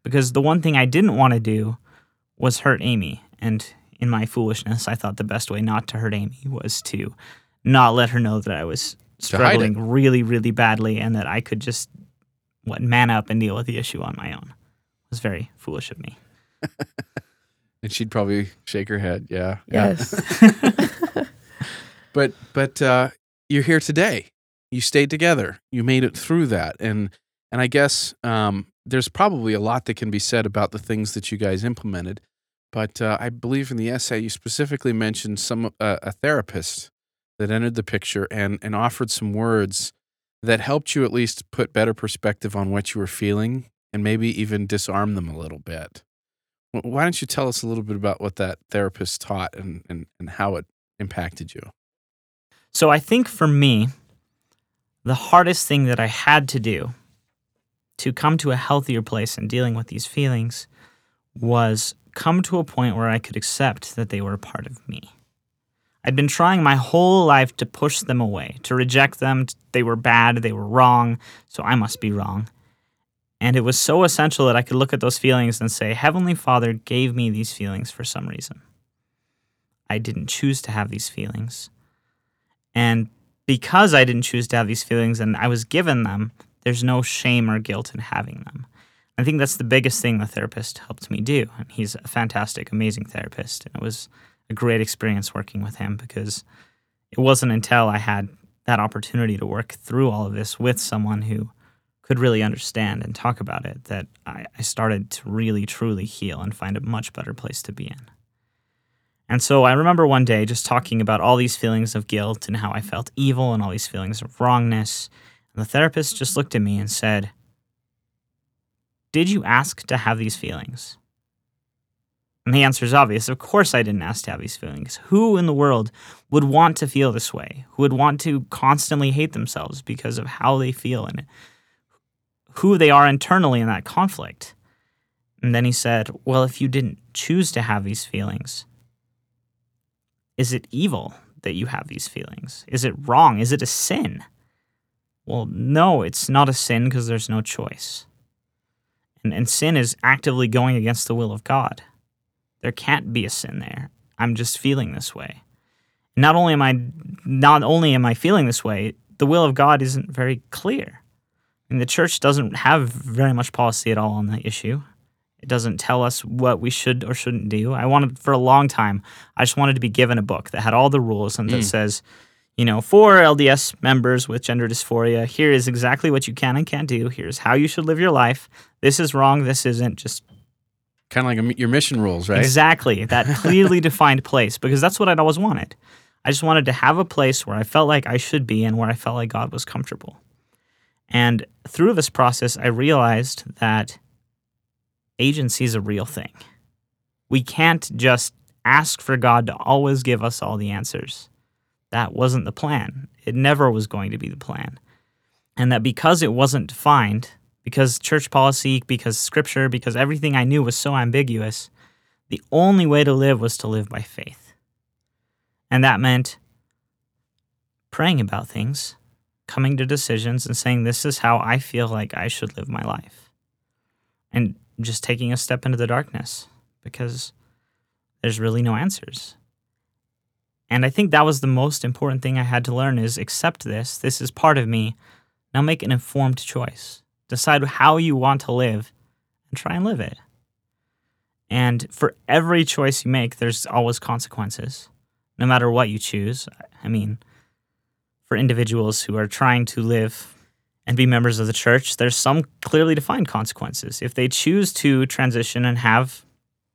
because the one thing I didn't want to do was hurt Amy. And in my foolishness, I thought the best way not to hurt Amy was to not let her know that I was struggling really, really badly and that I could just what man up and deal with the issue on my own. It was very foolish of me. And she'd probably shake her head. Yeah. Yes. Yeah. but but uh, you're here today. You stayed together. You made it through that. And and I guess um, there's probably a lot that can be said about the things that you guys implemented. But uh, I believe in the essay you specifically mentioned some uh, a therapist that entered the picture and, and offered some words that helped you at least put better perspective on what you were feeling and maybe even disarm them a little bit. Why don't you tell us a little bit about what that therapist taught and, and, and how it impacted you? So I think for me, the hardest thing that I had to do to come to a healthier place in dealing with these feelings was come to a point where I could accept that they were a part of me. I'd been trying my whole life to push them away, to reject them. They were bad, they were wrong, so I must be wrong. And it was so essential that I could look at those feelings and say, Heavenly Father gave me these feelings for some reason. I didn't choose to have these feelings. And because I didn't choose to have these feelings and I was given them, there's no shame or guilt in having them. I think that's the biggest thing the therapist helped me do. And he's a fantastic, amazing therapist. And it was a great experience working with him because it wasn't until I had that opportunity to work through all of this with someone who could really understand and talk about it that I, I started to really, truly heal and find a much better place to be in. And so I remember one day just talking about all these feelings of guilt and how I felt evil and all these feelings of wrongness. And the therapist just looked at me and said, did you ask to have these feelings? And the answer is obvious. Of course I didn't ask to have these feelings. Who in the world would want to feel this way? Who would want to constantly hate themselves because of how they feel and who they are internally in that conflict? And then he said, well, if you didn't choose to have these feelings, is it evil that you have these feelings? Is it wrong? Is it a sin? Well, no, it's not a sin because there's no choice. And, and sin is actively going against the will of God. There can't be a sin there. I'm just feeling this way. Not only am I not only am I feeling this way, the will of God isn't very clear. And the church doesn't have very much policy at all on the issue. It doesn't tell us what we should or shouldn't do. I wanted, for a long time, I just wanted to be given a book that had all the rules and that mm. says, you know, for L D S members with gender dysphoria, here is exactly what you can and can't do. Here's how you should live your life. This is wrong. This isn't. Just kind of like a, your mission rules, right? Exactly. That clearly defined place, because that's what I'd always wanted. I just wanted to have a place where I felt like I should be and where I felt like God was comfortable. And through this process, I realized that agency is a real thing. We can't just ask for God to always give us all the answers. That wasn't the plan. It never was going to be the plan. And that because it wasn't defined, because church policy, because scripture, because everything I knew was so ambiguous, the only way to live was to live by faith. And that meant praying about things, coming to decisions and saying, this is how I feel like I should live my life. And just taking a step into the darkness because there's really no answers. And I think that was the most important thing I had to learn is accept this. This is part of me. Now make an informed choice. Decide how you want to live and try and live it. And for every choice you make, there's always consequences, no matter what you choose. I mean, for individuals who are trying to live and be members of the church, there's some clearly defined consequences. If they choose to transition and have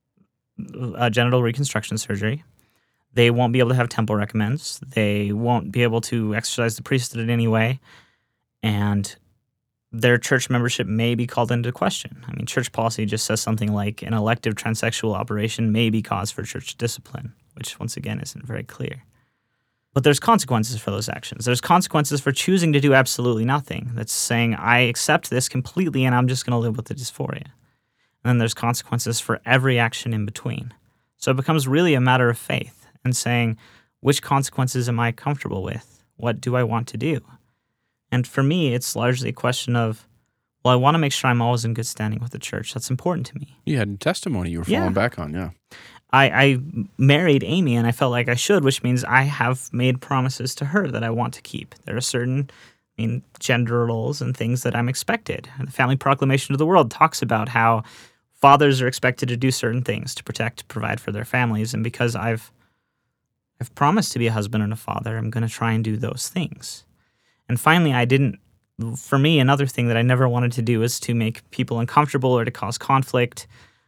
a genital reconstruction surgery, they won't be able to have temple recommends. They won't be able to exercise the priesthood in any way. And their church membership may be called into question. I mean, church policy just says something like an elective transsexual operation may be cause for church discipline, which once again isn't very clear. But there's consequences for those actions. There's consequences for choosing to do absolutely nothing. That's saying, I accept this completely and I'm just going to live with the dysphoria. And then there's consequences for every action in between. So it becomes really a matter of faith and saying, which consequences am I comfortable with? What do I want to do? And for me, it's largely a question of, Well, I want to make sure I'm always in good standing with the church. That's important to me. You had a testimony you were Yeah. falling back on, yeah. I, I married Amy, and I felt like I should, which means I have made promises to her that I want to keep. There are certain, I mean, gender roles and things that I'm expected. The Family Proclamation of the World talks about how fathers are expected to do certain things to protect, provide for their families, and because I've I've promised to be a husband and a father, I'm going to try and do those things. And finally, I didn't. For me, another thing that I never wanted to do is to make people uncomfortable or to cause conflict.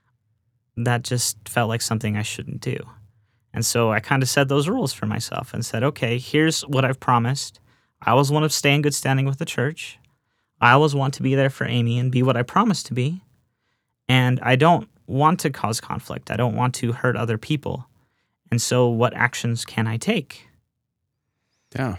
That just felt like something I shouldn't do. And so I kind of set those rules for myself and said, okay, here's what I've promised. I always want to stay in good standing with the church. I always want to be there for Amy and be what I promised to be. And I don't want to cause conflict. I don't want to hurt other people. And so what actions can I take? Yeah.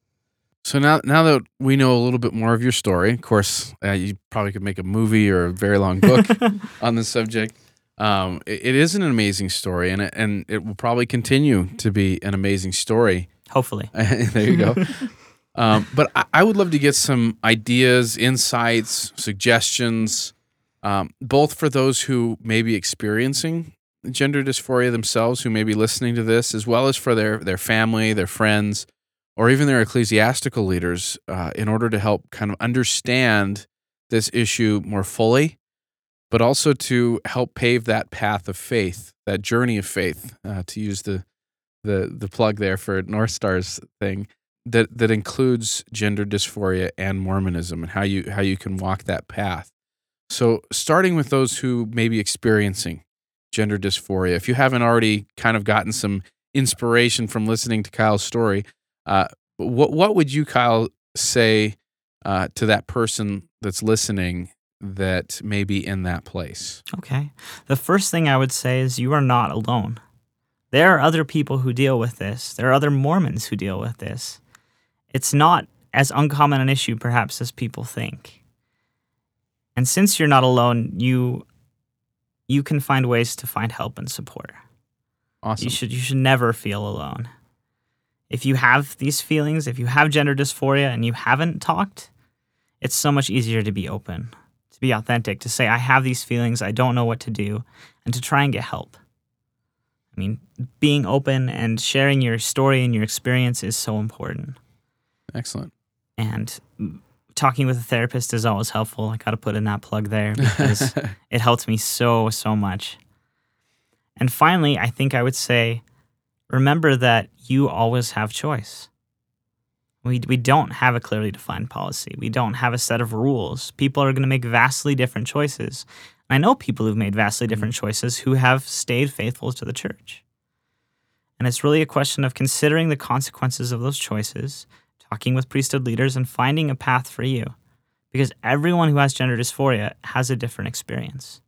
So now, now that we know a little bit more of your story, of course, uh, you probably could make a movie or a very long book on this subject. Um, it, it is an amazing story, and it, and it will probably continue to be an amazing story. Hopefully. There you go. um, but I, I would love to get some ideas, insights, suggestions, um, both for those who may be experiencing gender dysphoria themselves, who may be listening to this, as well as for their, their family, their friends, or even their ecclesiastical leaders, uh, in order to help kind of understand this issue more fully, but also to help pave that path of faith, that journey of faith, uh, to use the, the the plug there for North Star's thing, that that includes gender dysphoria and Mormonism and how you how you can walk that path. So starting with those who may be experiencing gender dysphoria, if you haven't already kind of gotten some inspiration from listening to Kyle's story, uh, what what would you, Kyle, say uh, to that person that's listening that may be in that place? Okay. The first thing I would say is you are not alone. There are other people who deal with this. There are other Mormons who deal with this. It's not as uncommon an issue, perhaps, as people think. And since you're not alone, you you can find ways to find help and support. Awesome. You should you should never feel alone. If you have these feelings, if you have gender dysphoria and you haven't talked, it's so much easier to be open, to be authentic, to say, I have these feelings, I don't know what to do, and to try and get help. I mean, being open and sharing your story and your experience is so important. Excellent. And talking with a therapist is always helpful. I got to put in that plug there because it helped me so, so much. And finally, I think I would say, remember that you always have choice. We we don't have a clearly defined policy. We don't have a set of rules. People are going to make vastly different choices. I know people who've made vastly different choices who have stayed faithful to the church. And it's really a question of considering the consequences of those choices, talking with priesthood leaders, and finding a path for you. Because everyone who has gender dysphoria has a different experience.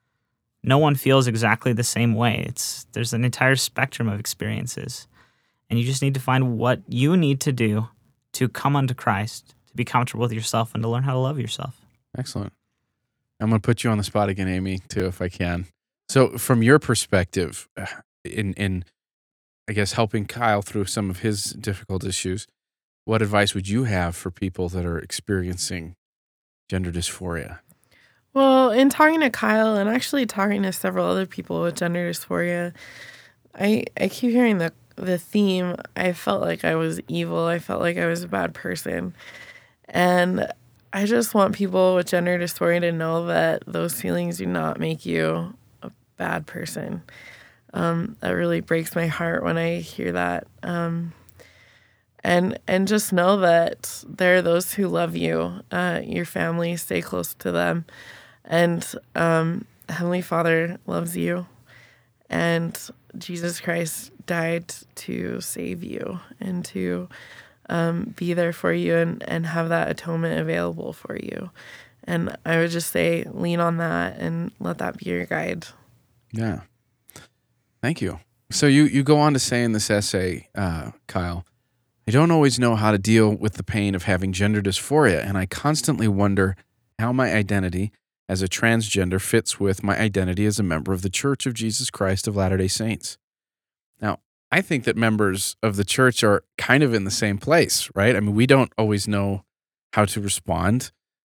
No one feels exactly the same way. It's there's an entire spectrum of experiences. And you just need to find what you need to do to come unto Christ, to be comfortable with yourself, and to learn how to love yourself. Excellent. I'm going to put you on the spot again, Amy, too, if I can. So from your perspective, in, in I guess, helping Kyle through some of his difficult issues, what advice would you have for people that are experiencing gender dysphoria? Well, in talking to Kyle and actually talking to several other people with gender dysphoria, I I keep hearing the the theme, I felt like I was evil. I felt like I was a bad person. And I just want people with gender dysphoria to know that those feelings do not make you a bad person. Um, that really breaks my heart when I hear that. Um, and and just know that there are those who love you, uh, your family, stay close to them. And um, Heavenly Father loves you. And Jesus Christ died to save you and to um, be there for you and, and have that atonement available for you. And I would just say lean on that and let that be your guide. Yeah. Thank you. So you, you go on to say in this essay, uh, Kyle, I don't always know how to deal with the pain of having gender dysphoria, and I constantly wonder how my identity as a transgender fits with my identity as a member of the Church of Jesus Christ of Latter-day Saints. Now, I think that members of the church are kind of in the same place, right? I mean, we don't always know how to respond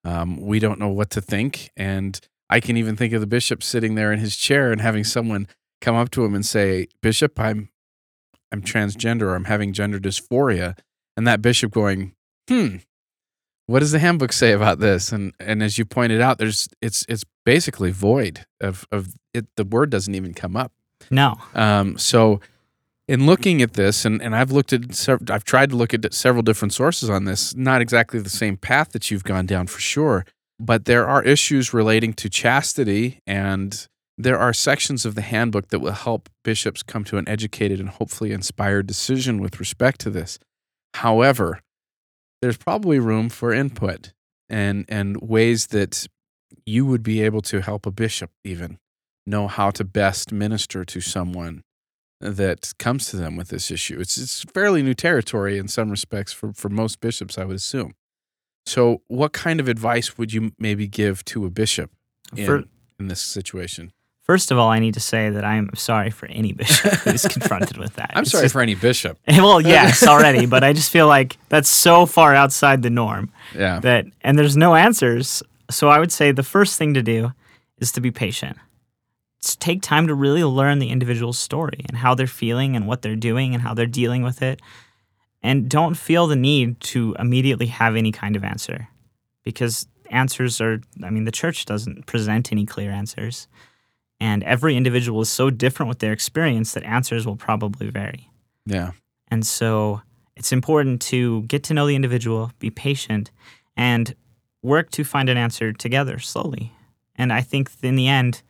Um, we don't know what to think. And I can even think of the bishop sitting there in his chair and having someone come up to him and say, Bishop, I'm I'm transgender, or I'm having gender dysphoria. And that bishop going, hmm, what does the handbook say about this? And and as you pointed out, there's it's it's basically void of of it. The word doesn't even come up. No. Um, so in looking at this, and, and I've looked at, sev- I've tried to look at several different sources on this, not exactly the same path that you've gone down for sure, but there are issues relating to chastity, and there are sections of the handbook that will help bishops come to an educated and hopefully inspired decision with respect to this. However, there's probably room for input and, and ways that you would be able to help a bishop even know how to best minister to someone that comes to them with this issue. It's it's fairly new territory in some respects for, for most bishops, I would assume. So what kind of advice would you maybe give to a bishop in, For- in this situation? First of all, I need to say that I'm sorry for any bishop who's confronted with that. I'm It's sorry just- for any bishop. Well, yes, already, but I just feel like that's so far outside the norm Yeah. that, and there's no answers. So I would say the first thing to do is to be patient. Just take time to really learn the individual's story and how they're feeling and what they're doing and how they're dealing with it. And don't feel the need to immediately have any kind of answer, because answers are, I mean, the church doesn't present any clear answers. And every individual is so different with their experience that answers will probably vary. Yeah. And so it's important to get to know the individual, be patient, and work to find an answer together slowly. And I think in the end,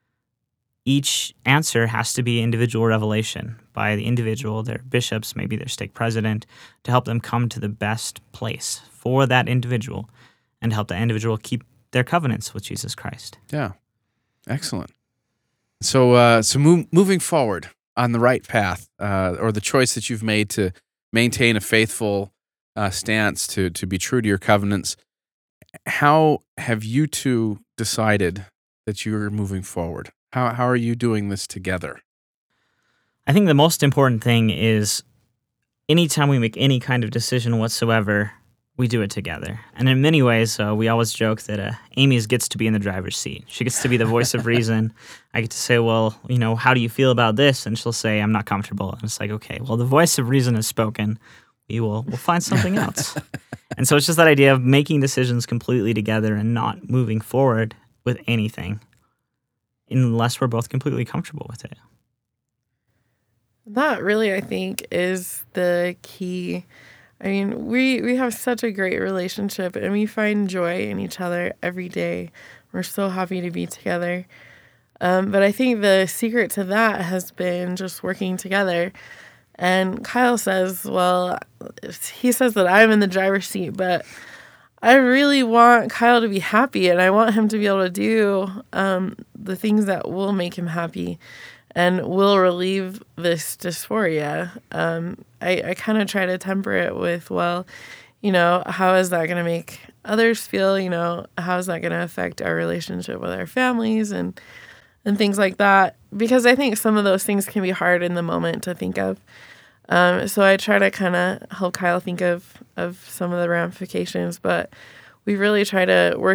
each answer has to be individual revelation by the individual, their bishops, maybe their stake president, to help them come to the best place for that individual and help that individual keep their covenants with Jesus Christ. Yeah. Excellent. So, uh, so move, moving forward on the right path, uh, or the choice that you've made to maintain a faithful uh, stance, to to be true to your covenants, how have you two decided that you're moving forward? How how are you doing this together? I think the most important thing is anytime we make any kind of decision whatsoever, we do it together. And in many ways, uh, we always joke that uh, Amy gets to be in the driver's seat. She gets to be the voice of reason. I get to say, well, you know, how do you feel about this? And she'll say, I'm not comfortable. And it's like, okay, well, the voice of reason has spoken. We will we'll find something else. And so it's just that idea of making decisions completely together and not moving forward with anything unless we're both completely comfortable with it. That really, I think, is the key. I mean, we, we have such a great relationship, and we find joy in each other every day. We're so happy to be together. Um, but I think the secret to that has been just working together. And Kyle says, well, he says that I'm in the driver's seat, but I really want Kyle to be happy, and I want him to be able to do um, the things that will make him happy and will relieve this dysphoria. Um, I, I kind of try to temper it with, well, you know, how is that going to make others feel? You know, how is that going to affect our relationship with our families and and things like that? Because I think some of those things can be hard in the moment to think of. Um, so I try to kind of help Kyle think of, of some of the ramifications, but we really try to work